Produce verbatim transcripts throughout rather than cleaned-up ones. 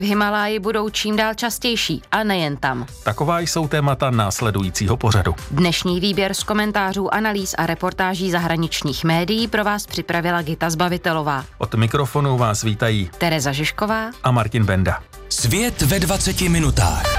v Himaláji budou čím dál častější a nejen tam. Taková jsou témata následujícího pořadu. Dnešní výběr z komentářů, analýz a reportáží zahraničních médií pro vás připravila Gita Zbavitelová. Od mikrofonu vás vítají Tereza Žižková a Martin Benda. Svět ve dvaceti minutách.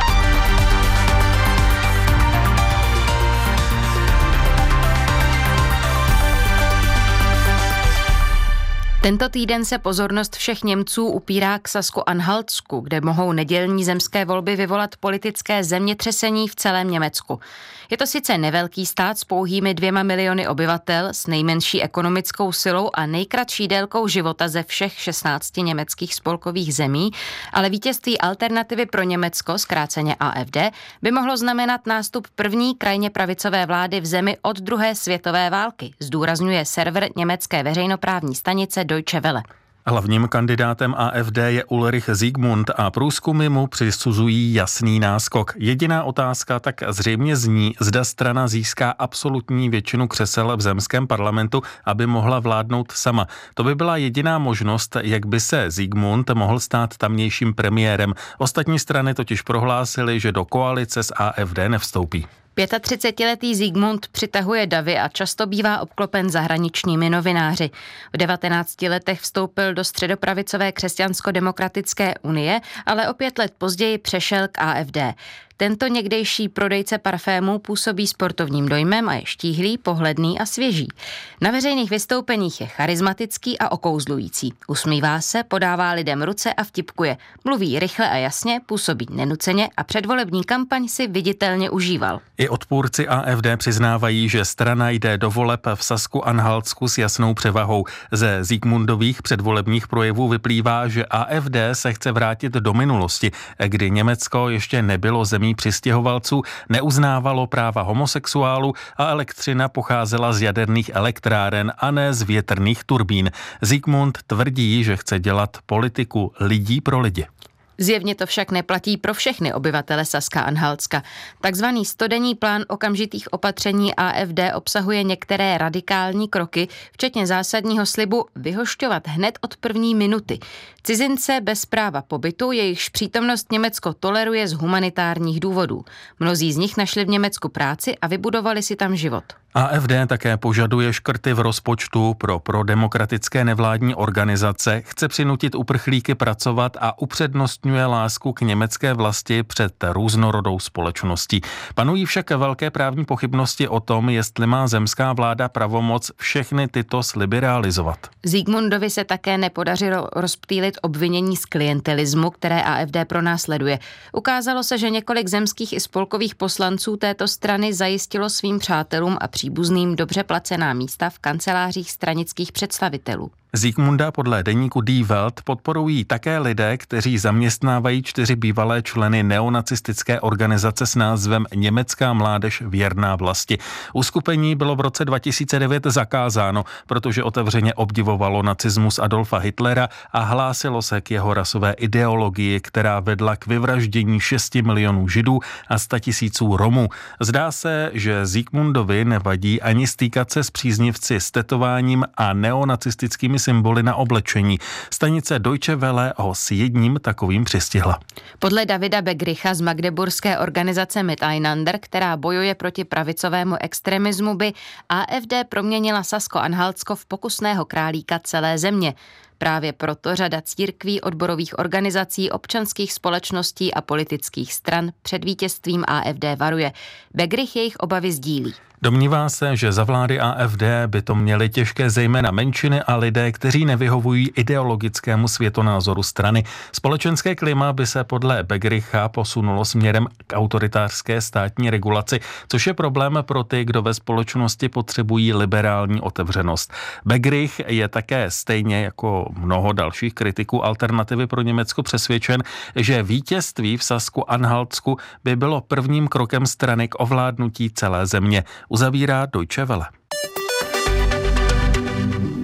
Tento týden se pozornost všech Němců upírá k Sasku-Anhaltsku, kde mohou nedělní zemské volby vyvolat politické zemětřesení v celém Německu. Je to sice nevelký stát s pouhými dvěma miliony obyvatel, s nejmenší ekonomickou silou a nejkratší délkou života ze všech šestnácti německých spolkových zemí, ale vítězství Alternativy pro Německo, zkráceně A F D, by mohlo znamenat nástup první krajně pravicové vlády v zemi od druhé světové války, zdůrazňuje server německé veřejnoprávní stanice Deutsche Welle. Hlavním kandidátem A F D je Ulrich Siegmund a průzkumy mu přisuzují jasný náskok. Jediná otázka tak zřejmě zní, zda strana získá absolutní většinu křesel v zemském parlamentu, aby mohla vládnout sama. To by byla jediná možnost, jak by se Siegmund mohl stát tamnějším premiérem. Ostatní strany totiž prohlásily, že do koalice s A F D nevstoupí. třicetiletý Siegmund přitahuje davy a často bývá obklopen zahraničními novináři. V devatenácti letech vstoupil do středopravicové křesťansko-demokratické unie, ale o pět let později přešel k A F D. Tento někdejší prodejce parfémů působí sportovním dojmem a je štíhlý, pohledný a svěží. Na veřejných vystoupeních je charismatický a okouzlující. Usmívá se, podává lidem ruce a vtipkuje. Mluví rychle a jasně, působí nenuceně a předvolební kampaň si viditelně užíval. I odpůrci A F D přiznávají, že strana jde do voleb v Sasku-Anhaltsku s jasnou převahou. Ze Siegmundových předvolebních projevů vyplývá, že A F D se chce vrátit do minulosti, kdy Německo ještě nebylo zemí přistěhovalců, neuznávalo práva homosexuálů a elektřina pocházela z jaderných elektráren a ne z větrných turbín. Siegmund tvrdí, že chce dělat politiku lidí pro lidi. Zjevně to však neplatí pro všechny obyvatele Saska-Anhaltska. Takzvaný stodenní plán okamžitých opatření A F D obsahuje některé radikální kroky, včetně zásadního slibu vyhošťovat hned od první minuty. Cizince bez práva pobytu, jejichž přítomnost Německo toleruje z humanitárních důvodů. Mnozí z nich našli v Německu práci a vybudovali si tam život. A F D také požaduje škrty v rozpočtu pro prodemokratické nevládní organizace, chce přinutit uprchlíky pracovat a upřednostňuje lásku k německé vlasti před různorodou společností. Panují však velké právní pochybnosti o tom, jestli má zemská vláda pravomoc všechny tyto sliby realizovat. Siegmundovi se také nepodařilo rozptýlit obvinění z klientelismu, které A F D pronásleduje. Ukázalo se, že několik zemských i spolkových poslanců této strany zajistilo svým přátelům a příbuzným dobře placená místa v kancelářích stranických představitelů. Siegmunda podle deníku Die Welt podporují také lidé, kteří zaměstnávají čtyři bývalé členy neonacistické organizace s názvem Německá mládež věrná vlasti. Uskupení bylo v roce dva tisíce devět zakázáno, protože otevřeně obdivovalo nacismus Adolfa Hitlera a hlásilo se k jeho rasové ideologii, která vedla k vyvraždění šesti milionů Židů a sta tisíců Romů. Zdá se, že Siegmundovi nevadí ani stýkat se s příznivci s tetováním a neonacistickými symboly na oblečení. Stanice Deutsche Welle ho s jedním takovým přistihla. Podle Davida Begricha z magdeburské organizace Miteinander, která bojuje proti pravicovému extremismu, by A F D proměnila Sasko-Anhaltsko v pokusného králíka celé země. Právě proto řada církví, odborových organizací, občanských společností a politických stran před vítězstvím A F D varuje. Begrich jejich obavy sdílí. Domnívá se, že za vlády A F D by to měly těžké zejména menšiny a lidé, kteří nevyhovují ideologickému světonázoru strany. Společenské klima by se podle Begricha posunulo směrem k autoritářské státní regulaci, což je problém pro ty, kdo ve společnosti potřebují liberální otevřenost. Begrich je také stejně jako mnoho dalších kritiků Alternativy pro Německo přesvědčen, že vítězství v Sasku-Anhaltsku by bylo prvním krokem strany k ovládnutí celé země. Uzavírá Deutsche Welle.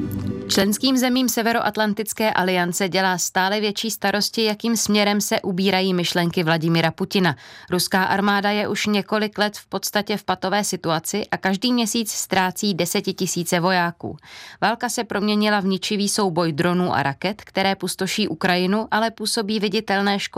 Členským zemím Severoatlantické aliance dělá stále větší starosti, jakým směrem se ubírají myšlenky Vladimira Putina. Ruská armáda je už několik let v podstatě v patové situaci a každý měsíc ztrácí desetitisíce vojáků. Válka se proměnila v ničivý souboj dronů a raket, které pustoší Ukrajinu, ale působí viditelné škody